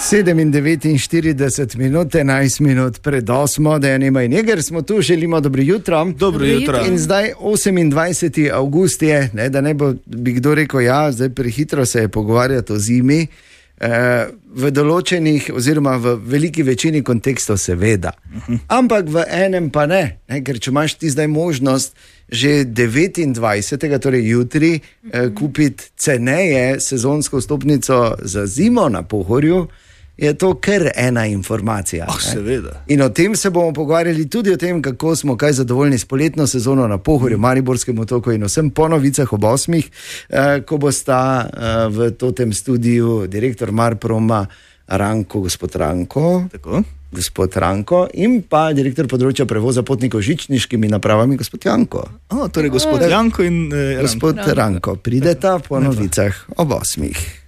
7:49 minut, 11 minut pred 8, da je Nema in Jeger, smo tu, želimo dobro jutro. Dobro jutro. In zdaj 28. avgust je, ne, da ne bi kdo rekel, ja, zdaj prehitro se je pogovarjati o zimi. V določenih oziroma v veliki večini kontekstov seveda, ampak v enem pa ne, ker če imaš ti zdaj možnost že 29. torej jutri kupiti ceneje sezonsko vstopnico za zimo na Pohorju, je to kar ena informacija. Seveda. In o tem se bomo pogovarjali, tudi o tem, kako smo kaj zadovoljni s poletno sezono na Pohorju, Mariborskem otoku in vsem po novicah ob 8, ko bosta v tem studiu direktor Marproma gospod Ranko in pa direktor področja prevoza potnikov z žičniškimi napravami, gospod Janko. Torej gospod Janko in gospod Ranko, prideta po novicah ob 8.